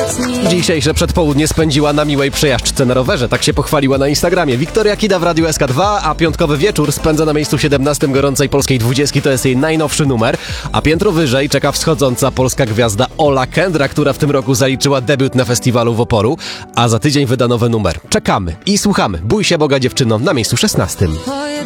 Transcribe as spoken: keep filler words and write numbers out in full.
Dzisiejsze przedpołudnie spędziła na miłej przejażdżce na rowerze, tak się pochwaliła na Instagramie. Wiktoria Kida w Radiu S K dwa, a piątkowy wieczór spędza na miejscu siedemnastym gorącej polskiej dwudziestki, to jest jej najnowszy numer. A piętro wyżej czeka wschodząca polska gwiazda Ola Kendra, która w tym roku zaliczyła debiut na festiwalu w Oporu, a za tydzień wyda nowy numer. Czekamy i słuchamy. Bój się Boga dziewczyno na miejscu szesnastym.